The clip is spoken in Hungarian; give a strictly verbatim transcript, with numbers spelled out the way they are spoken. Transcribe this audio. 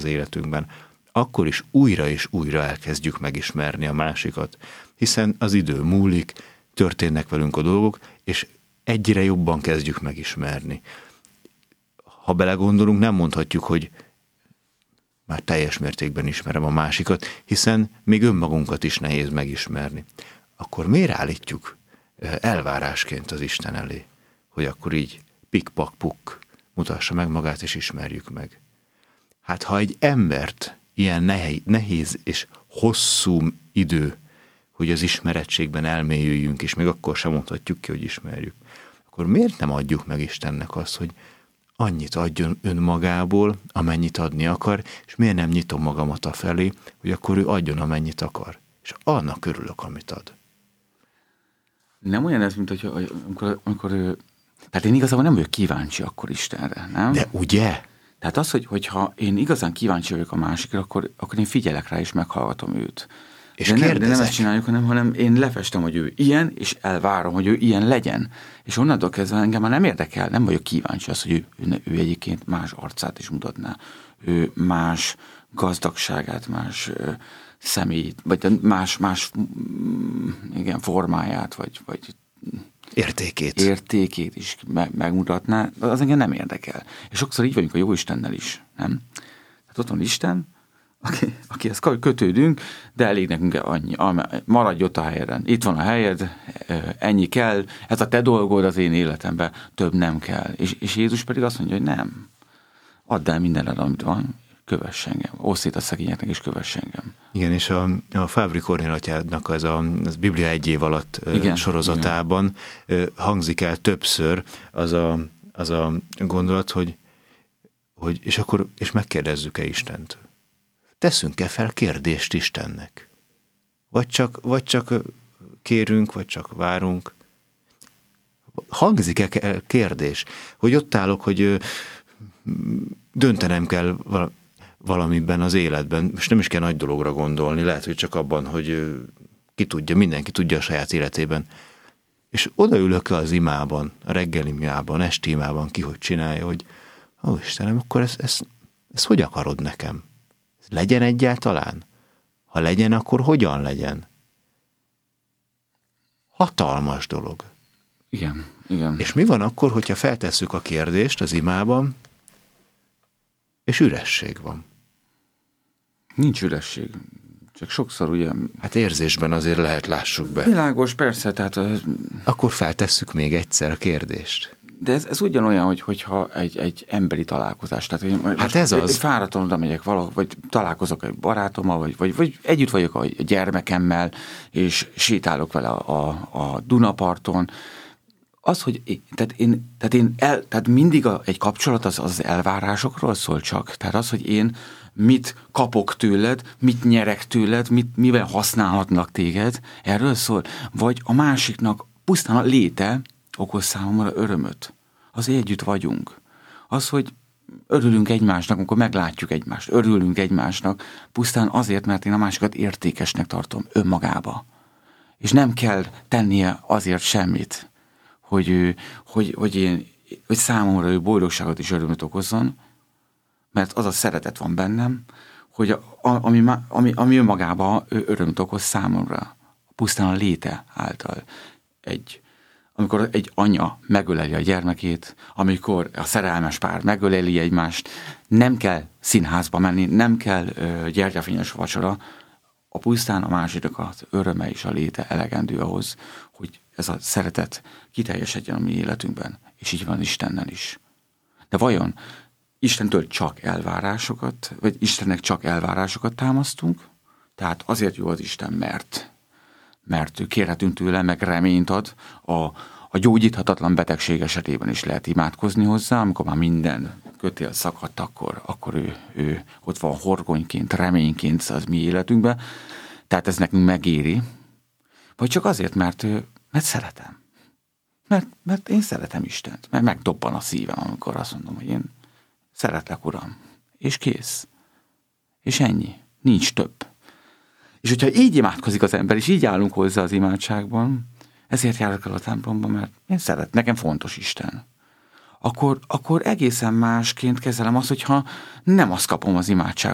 az életünkben, akkor is újra és újra elkezdjük megismerni a másikat, hiszen az idő múlik, történnek velünk a dolgok, és egyre jobban kezdjük megismerni. Ha belegondolunk, nem mondhatjuk, hogy már teljes mértékben ismerem a másikat, hiszen még önmagunkat is nehéz megismerni. Akkor miért állítjuk elvárásként az Isten elé, hogy akkor így pik-pak-puk mutassa meg magát, és ismerjük meg? Hát ha egy embert ilyen nehéz és hosszú idő, hogy az ismerettségben elmélyüljünk, és még akkor sem mondhatjuk ki, hogy ismerjük, akkor miért nem adjuk meg Istennek azt, hogy annyit adjon önmagából, amennyit adni akar, és miért nem nyitom magamat afelé, hogy akkor ő adjon, amennyit akar. És annak örülök, amit ad. Nem olyan ez, mint hogy amikor, amikor ő... Tehát én igazából nem vagyok kíváncsi akkor Istenre, nem? De ugye? Tehát az, hogy, hogyha én igazán kíváncsi vagyok a másikra, akkor, akkor én figyelek rá, és meghallgatom őt. És de, nem, de nem kérdezek. ezt csináljuk, hanem, hanem én lefestem, hogy ő ilyen, és elvárom, hogy ő ilyen legyen. És onnantól kezdve engem már nem érdekel, nem vagyok kíváncsi az, hogy ő, ő, ő egyébként más arcát is mutatná. Ő más gazdagságát, más ö, személyt, vagy más, más igen, formáját, vagy, vagy értékét. értékét is me- megmutatná, az engem nem érdekel. És sokszor így vagyunk a jó Istennel is, nem? Hát ott van Isten, aki, akihez kötődünk, de elég nekünk annyi, maradj ott a helyeden. Itt van a helyed, ennyi kell, ez a te dolgod az én életemben, több nem kell. És, és Jézus pedig azt mondja, hogy nem. Add el mindened, amit van, kövess engem. Oszd szét a szegényeknek, és kövess engem. Igen, és a, a Fábri Kornél atyádnak az a az Biblia egy év alatt igen, sorozatában igen. hangzik el többször az a, az a gondolat, hogy, hogy és akkor és megkérdezzük-e Istent? Teszünk-e fel kérdést Istennek? Vagy csak, vagy csak kérünk, vagy csak várunk? Hangzik-e kérdés? Hogy ott állok, hogy döntenem kell valamiben az életben, most nem is kell nagy dologra gondolni, lehet, hogy csak abban, hogy ki tudja, mindenki tudja a saját életében. És odaülök az imában, a reggeli imában, esti imában, ki hogy csinálja, hogy ó, Istenem, akkor ezt, ezt, ezt hogy akarod nekem? Legyen egyáltalán? Ha legyen, akkor hogyan legyen? Hatalmas dolog. Igen, igen. És mi van akkor, hogyha feltesszük a kérdést az imában, és üresség van? Nincs üresség. Csak sokszor ugye... Hát érzésben azért lehet, lássuk be. Világos, persze, tehát... Akkor feltesszük még egyszer a kérdést. De ez, ez ugyanolyan, hogy, hogyha egy, egy emberi találkozás. Tehát, hogy hát ez az. Fáradtan oda megyek valahol, vagy találkozok egy barátommal, vagy, vagy, vagy együtt vagyok a gyermekemmel, és sétálok vele a, a, a Dunaparton. Az, hogy tehát én, tehát én el, tehát mindig a, egy kapcsolat az, az elvárásokról szól csak. Tehát az, hogy én mit kapok tőled, mit nyerek tőled, mit, mivel használhatnak téged, erről szól. Vagy a másiknak pusztán a léte okoz számomra örömöt. Az, hogy együtt vagyunk. Az, hogy örülünk egymásnak, amikor meglátjuk egymást, örülünk egymásnak, pusztán azért, mert én a másikat értékesnek tartom önmagába. És nem kell tennie azért semmit, hogy, ő, hogy, hogy, én, hogy számomra ő boldogságot és örömöt okozzon, mert az a szeretet van bennem, hogy a, ami, ami, ami önmagában örömöt okoz számomra, pusztán a léte által. Egy, amikor egy anya megöleli a gyermekét, amikor a szerelmes pár megöleli egymást, nem kell színházba menni, nem kell ö, gyertyafényes vacsora, a pusztán a másiknak az öröme és a léte elegendő ahhoz, hogy ez a szeretet kiteljesedjen a mi életünkben, és így van Istennel is. De vajon Istentől csak elvárásokat, vagy Istennek csak elvárásokat támasztunk? Tehát azért jó az Isten, mert, mert ő kérhetünk tőle, meg reményt ad, a, a gyógyíthatatlan betegség esetében is lehet imádkozni hozzá, amikor már minden kötél szakadt, akkor, akkor ő, ő ott van horgonyként, reményként az mi életünkben. Tehát ez nekünk megéri. Vagy csak azért, mert, ő, mert szeretem. Mert, mert én szeretem Istent. Mert megdobban a szívem, amikor azt mondom, hogy én szeretlek, Uram. És kész. És ennyi. Nincs több. És hogyha így imádkozik az ember, és így állunk hozzá az imádságban, ezért járok el a templomba, mert én szeret, nekem fontos Isten. Akkor, akkor egészen másként kezelem azt, hogyha nem azt kapom az imádság,